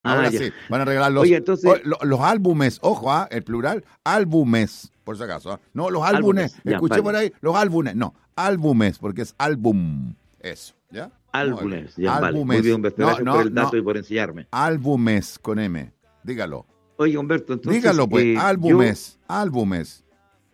Ahora ya. sí, van a regalar Oye, entonces, los álbumes, ojo, el plural, álbumes, por si acaso. No, los álbumes, álbumes, ya, escuché por vale. ahí, los álbumes, no, álbumes, porque es álbum, eso, ¿ya? Muy bien, Álbumes, ya, vale. Muy bien, álbumes, Humberto. no, Gracias por no, el no, dato y por enseñarme. álbumes con M, dígalo, Oye, Humberto, entonces, dígalo pues, yo, álbumes, álbumes.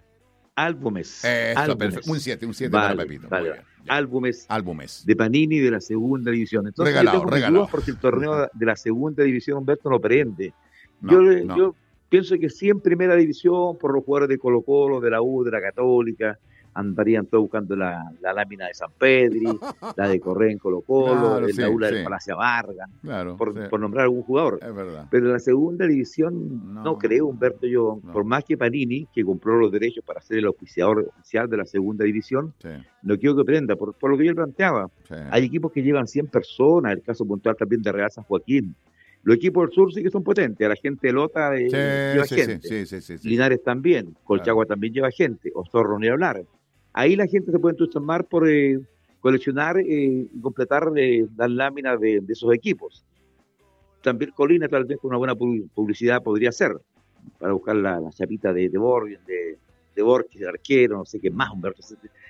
Eso, perfecto, álbumes. un 7 para Vale, Pepito, muy vale, vale. bien, ya. Álbumes Álbumes, de Panini de la segunda división. Entonces, yo regalado, tengo mis dudas regalado. porque el torneo de la segunda división, Humberto, no prende. No, no. Yo pienso que sí en primera división, por los jugadores de Colo-Colo, de la U, de la Católica, andarían todos buscando la lámina de San Pedri, la de Correa en Colo-Colo, Claro, la sí, ULA del sí, Palacio Vargas, claro, sí, por nombrar algún jugador. es verdad. Pero en la segunda división no No, creo, Humberto, yo, por no, más que Panini, que compró los derechos para ser el oficiador oficial de la segunda división, sí, no quiero que prenda, por lo que yo planteaba. sí. Hay equipos que llevan 100 personas, el caso puntual también de Real San Joaquín. Los equipos del sur sí que son potentes, a la gente de Lota Sí, lleva sí, sí, gente, sí, sí, sí, sí, sí, Linares también, claro. Colchagua también lleva gente, Osorro ni hablar. Ahí la gente se puede entusiasmar por coleccionar y completar las láminas de esos equipos. También Colina tal vez con una buena publicidad podría ser, para buscar la chapita de Borges, de Borges, de arquero, no sé qué más, Humberto.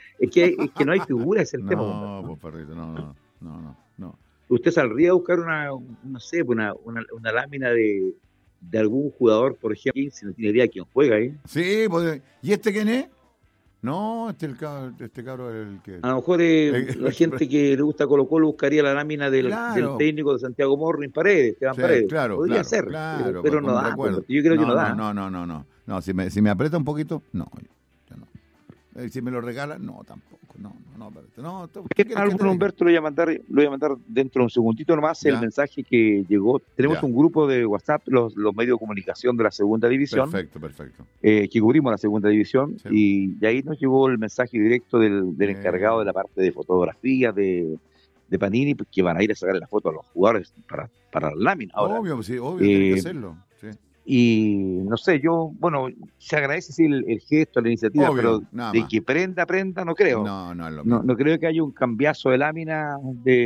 Es que no hay figura, es el tema, Humberto, No, ¿no? pues perrito, no, no, no, no, no. Usted saldría a buscar no sé, una lámina de algún jugador, por ejemplo, si no tiene idea de quién juega ahí. Sí, pues, ¿y este quién es? No, este cabro es el que... A lo mejor la gente que le gusta Colo Colo buscaría la lámina del Claro, técnico de Santiago Morning Paredes, Esteban sí, Paredes. claro, Podría claro, ser, claro, pero no con da, pues, recuerdo. yo creo que no No, no, da. no, no, no, no. No, si me aprieta un poquito, no, yo no. Si me lo regala, no, tampoco, no, no, no, perrito. No, ¿qué quieres que te Álvaro diga? Humberto lo voy a mandar dentro de un segundito nomás el Ya, mensaje que llegó. Tenemos ya, un grupo de WhatsApp, los medios de comunicación de la segunda división, perfecto, perfecto. que cubrimos la segunda división, Sí. y ahí nos llegó el mensaje directo del encargado de Eh, la parte de fotografía de Panini, pues, que van a ir a sacar la foto a los jugadores para la lámina ahora. obvio, sí, obvio, tienen que Eh, hacerlo, sí. y no sé, bueno, se agradece sí el gesto, la iniciativa, pero Obvio, nada de más. que prenda, no creo. No, no es lo No, mismo. no creo que haya un cambiazo de lámina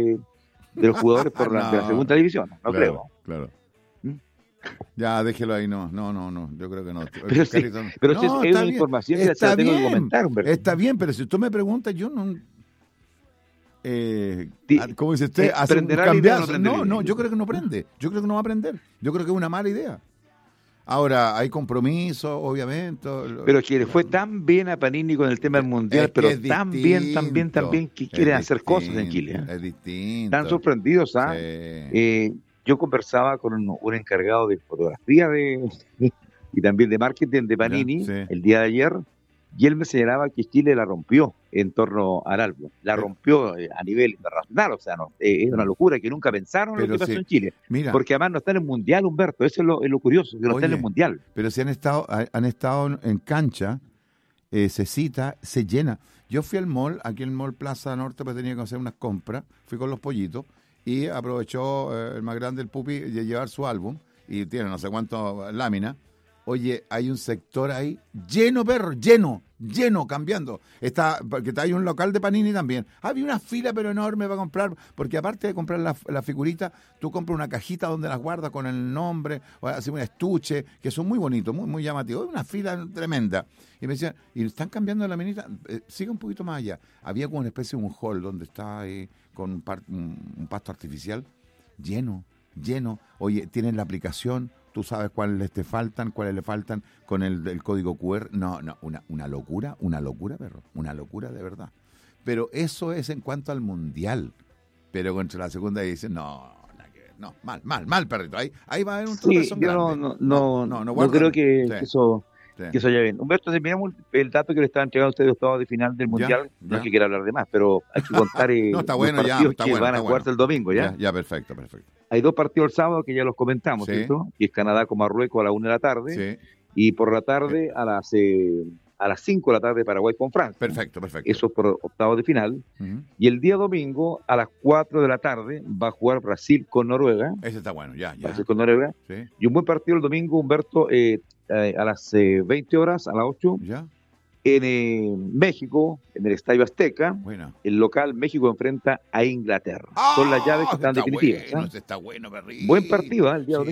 de los jugadores de la No, segunda división, no claro, creo. claro. ¿Mm? Ya, déjelo ahí, no, no, no, no, yo creo que no. Pero sí, Carlito, no, pero sí no, es una información que se la tengo que comentar, Humberto. está bien, pero si usted me pregunta, yo no, ¿cómo dice usted? Hace un ¿Prenderá la idea o no cambiazo. prenderá No, la no, idea? yo creo que no prende, yo creo que no va a prender, yo creo que es una mala idea. Ahora, hay compromiso, obviamente. Pero que le fue tan bien a Panini con el tema del Mundial, Es que pero es tan distinto, bien que es quieren hacer cosas en distinto, Chile. ¿Eh? es Están distinto. sorprendidos, ¿ah? Sí. Yo conversaba con un encargado de fotografía y también de marketing de ¿Ya? Panini Sí. el día de ayer, y él me señalaba que Chile la rompió en torno al álbum, la Pero, rompió a nivel internacional, o sea, no, es una locura que nunca pensaron en lo pero que pasó sí, en Chile, mira, porque además no está en el Mundial, Humberto, eso es lo curioso, que no está en el oye, Mundial. pero si han estado en cancha, se cita, se llena. Yo fui al mall, aquí en el mall Plaza Norte, pues tenía que hacer unas compras, fui con los pollitos y aprovechó el más grande, el Pupi, de llevar su álbum y tiene no sé cuántas láminas. Oye, hay un sector ahí lleno, perro, lleno, cambiando. Porque hay un local de Panini también. Había una fila pero enorme para comprar, porque aparte de comprar la figurita, tú compras una cajita donde las guardas con el nombre, o así un estuche, que son muy bonitos, muy, muy llamativos. Una fila tremenda. Y me decían, ¿y están cambiando la minita? Sigue un poquito más allá. Había como una especie de un hall donde estaba ahí con un pasto artificial lleno. Oye, tienen la aplicación, tú sabes cuáles te faltan, cuáles le faltan con el código QR. No, una locura, perro. Una locura de verdad. Pero eso es en cuanto al Mundial. Pero contra la segunda edición, no, nada que ver. No, mal, perrito. Ahí va a haber un Sí, tropezón yo grande. No, no creo guárdalo. que Sí, eso sí. que eso ya bien. Humberto, terminamos el dato que le estaba entregando a ustedes de octavos de final del Ya, Mundial. No es ya. que quiera hablar de más, pero hay que contar No, está los bueno ya, partidos está que bueno, van está a bueno. jugarse el domingo, ¿ya? Ya, perfecto. Hay dos partidos el sábado que ya los comentamos, Sí, ¿cierto? Que es Canadá con Marruecos a la 1 de la tarde sí. y por la tarde a las 5 de la tarde Paraguay con Francia. Perfecto. Eso es por octavos de final. Uh-huh. Y el día domingo a las 4 de la tarde va a jugar Brasil con Noruega. Ese está bueno, ya. Brasil con Noruega. Sí, Y un buen partido el domingo, Humberto, a las 20 horas, a las 8, ya. En México, en el Estadio Azteca, Bueno. el local México enfrenta a Inglaterra. Son las llaves que están está definitivas. bueno, ¿Ah? está bueno, perrito. Buen partido, ¿eh? El día Sí.